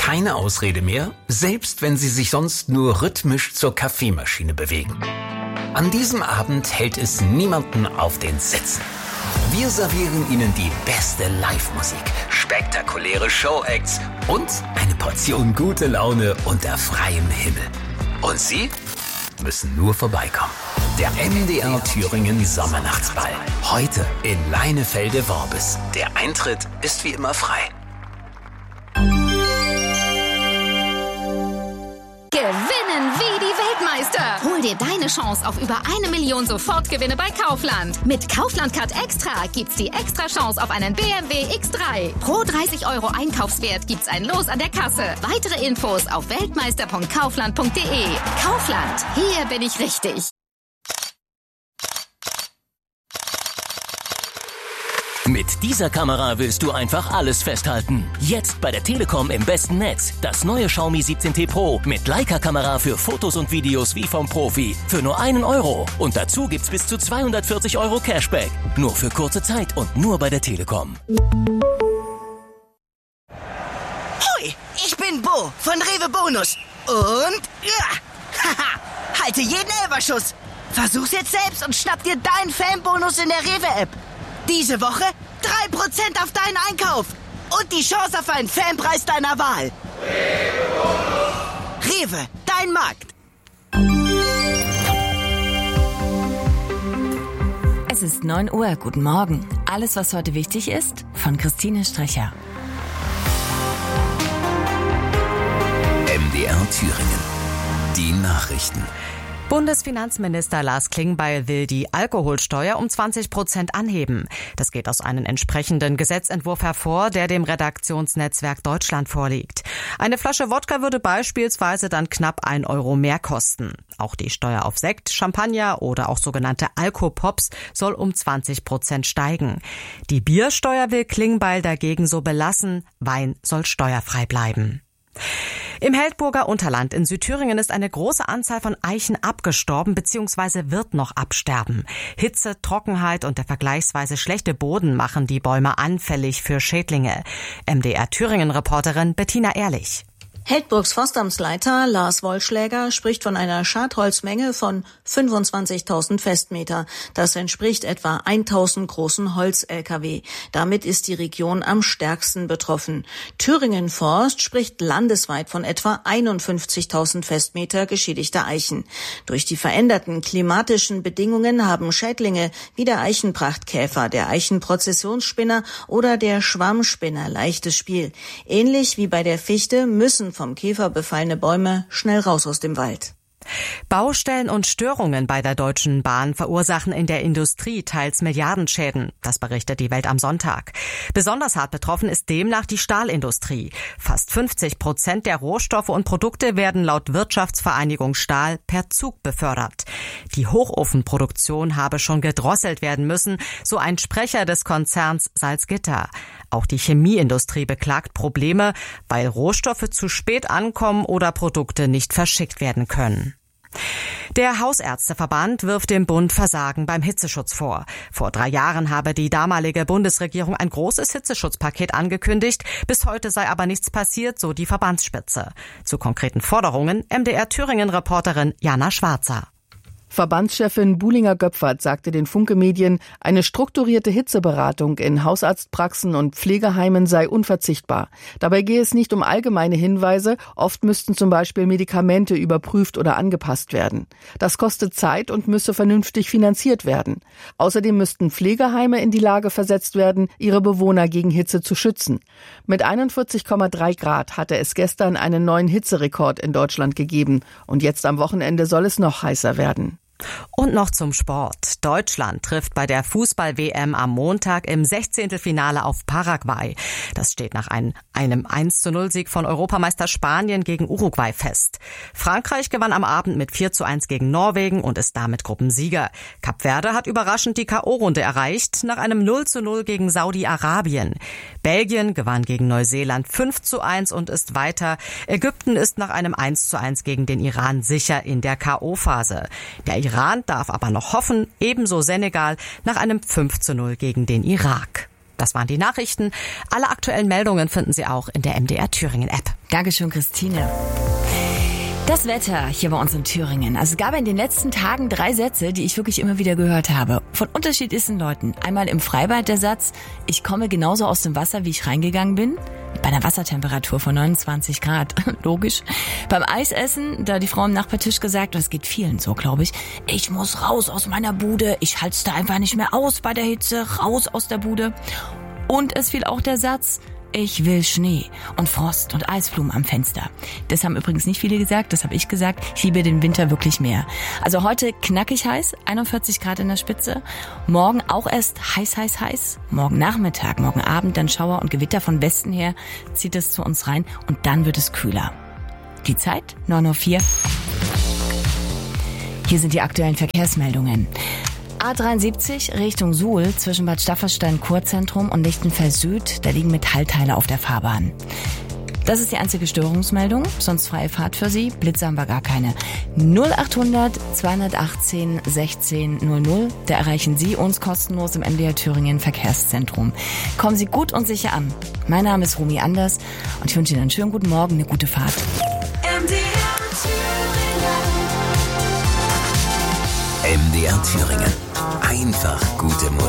keine Ausrede mehr, selbst wenn Sie sich sonst nur rhythmisch zur Kaffeemaschine bewegen. An diesem Abend hält es niemanden auf den Sitzen. Wir servieren Ihnen die beste Live-Musik, spektakuläre Show-Acts und eine Portion gute Laune unter freiem Himmel. Und Sie müssen nur vorbeikommen. Der MDR Thüringen Sommernachtsball. Heute in Leinefelde-Worbis. Der Eintritt ist wie immer frei. Gewinnen wie die Weltmeister. Hol dir deine Chance auf über 1 Million Sofortgewinne bei Kaufland. Mit Kaufland Card Extra gibt's die extra Chance auf einen BMW X3. Pro 30 € Einkaufswert gibt's ein Los an der Kasse. Weitere Infos auf weltmeister.kaufland.de. Kaufland, hier bin ich richtig. Mit dieser Kamera willst du einfach alles festhalten. Jetzt bei der Telekom im besten Netz. Das neue Xiaomi 17T Pro mit Leica-Kamera für Fotos und Videos wie vom Profi. Für nur 1 €. Und dazu gibt's bis zu 240 € Cashback. Nur für kurze Zeit und nur bei der Telekom. Hoi, ich bin Bo von Rewe Bonus. Und haha, halte jeden Elferschuss. Versuch's jetzt selbst und schnapp dir deinen Fanbonus in der Rewe-App. Diese Woche 3% auf deinen Einkauf und die Chance auf einen Fanpreis deiner Wahl. Rewe, dein Markt. Es ist 9 Uhr. Guten Morgen. Alles, was heute wichtig ist, von Christine Strecher. MDR Thüringen. Die Nachrichten. Bundesfinanzminister Lars Klingbeil will die Alkoholsteuer um 20% anheben. Das geht aus einem entsprechenden Gesetzentwurf hervor, der dem Redaktionsnetzwerk Deutschland vorliegt. Eine Flasche Wodka würde beispielsweise dann knapp 1 € mehr kosten. Auch die Steuer auf Sekt, Champagner oder auch sogenannte Alkopops soll um 20% steigen. Die Biersteuer will Klingbeil dagegen so belassen. Wein soll steuerfrei bleiben. Im Heldburger Unterland in Südthüringen ist eine große Anzahl von Eichen abgestorben bzw. wird noch absterben. Hitze, Trockenheit und der vergleichsweise schlechte Boden machen die Bäume anfällig für Schädlinge. MDR Thüringen-Reporterin Bettina Ehrlich. Heldburgs Forstamtsleiter Lars Wollschläger spricht von einer Schadholzmenge von 25.000 Festmeter. Das entspricht etwa 1.000 großen Holz-Lkw. Damit ist die Region am stärksten betroffen. Thüringen Forst spricht landesweit von etwa 51.000 Festmeter geschädigter Eichen. Durch die veränderten klimatischen Bedingungen haben Schädlinge wie der Eichenprachtkäfer, der Eichenprozessionsspinner oder der Schwammspinner leichtes Spiel. Ähnlich wie bei der Fichte müssen vom Käfer befallene Bäume schnell raus aus dem Wald. Baustellen und Störungen bei der Deutschen Bahn verursachen in der Industrie teils Milliardenschäden. Das berichtet die Welt am Sonntag. Besonders hart betroffen ist demnach die Stahlindustrie. Fast 50% der Rohstoffe und Produkte werden laut Wirtschaftsvereinigung Stahl per Zug befördert. Die Hochofenproduktion habe schon gedrosselt werden müssen, so ein Sprecher des Konzerns Salzgitter. Auch die Chemieindustrie beklagt Probleme, weil Rohstoffe zu spät ankommen oder Produkte nicht verschickt werden können. Der Hausärzteverband wirft dem Bund Versagen beim Hitzeschutz vor. Vor 3 Jahren habe die damalige Bundesregierung ein großes Hitzeschutzpaket angekündigt. Bis heute sei aber nichts passiert, so die Verbandsspitze. Zu konkreten Forderungen MDR Thüringen-Reporterin Jana Schwarzer. Verbandschefin Buhlinger-Göpfert sagte den Funke-Medien, eine strukturierte Hitzeberatung in Hausarztpraxen und Pflegeheimen sei unverzichtbar. Dabei gehe es nicht um allgemeine Hinweise, oft müssten zum Beispiel Medikamente überprüft oder angepasst werden. Das kostet Zeit und müsse vernünftig finanziert werden. Außerdem müssten Pflegeheime in die Lage versetzt werden, ihre Bewohner gegen Hitze zu schützen. Mit 41,3 Grad hatte es gestern einen neuen Hitzerekord in Deutschland gegeben. Und jetzt am Wochenende soll es noch heißer werden. Und noch zum Sport. Deutschland trifft bei der Fußball-WM am Montag im 16. Finale auf Paraguay. Das steht nach einem 1:0-Sieg von Europameister Spanien gegen Uruguay fest. Frankreich gewann am Abend mit 4:1 gegen Norwegen und ist damit Gruppensieger. Kap Verde hat überraschend die K.O.-Runde erreicht nach einem 0:0 gegen Saudi-Arabien. Belgien gewann gegen Neuseeland 5:1 und ist weiter. Ägypten ist nach einem 1:1 gegen den Iran sicher in der K.O.-Phase. Der Iran darf aber noch hoffen, ebenso Senegal nach einem 5:0 gegen den Irak. Das waren die Nachrichten. Alle aktuellen Meldungen finden Sie auch in der MDR Thüringen App. Dankeschön, Christine. Das Wetter hier bei uns in Thüringen. Also es gab in den letzten Tagen 3 Sätze, die ich wirklich immer wieder gehört habe. Von unterschiedlichsten Leuten. Einmal im Freibad der Satz, ich komme genauso aus dem Wasser, wie ich reingegangen bin. Bei einer Wassertemperatur von 29 Grad. Logisch. Beim Eisessen, da die Frau am Nachbartisch gesagt, das geht vielen so, glaube ich muss raus aus meiner Bude. Ich halte es da einfach nicht mehr aus bei der Hitze. Raus aus der Bude. Und es fiel auch der Satz, ich will Schnee und Frost und Eisblumen am Fenster. Das haben übrigens nicht viele gesagt, das habe ich gesagt. Ich liebe den Winter wirklich mehr. Also heute knackig heiß, 41 Grad in der Spitze. Morgen auch erst heiß. Morgen Nachmittag, morgen Abend dann Schauer und Gewitter von Westen her zieht es zu uns rein und dann wird es kühler. Die Zeit 9:04 Uhr. Hier sind die aktuellen Verkehrsmeldungen. A73 Richtung Suhl zwischen Bad Staffelstein Kurzentrum und Lichtenfels Süd, da liegen Metallteile auf der Fahrbahn. Das ist die einzige Störungsmeldung, sonst freie Fahrt für Sie, Blitze haben wir gar keine. 0800 218 16 00, da erreichen Sie uns kostenlos im MDR Thüringen Verkehrszentrum. Kommen Sie gut und sicher an. Mein Name ist Romy Anders und ich wünsche Ihnen einen schönen guten Morgen, eine gute Fahrt. MDR Thüringen. Einfach gute Musik.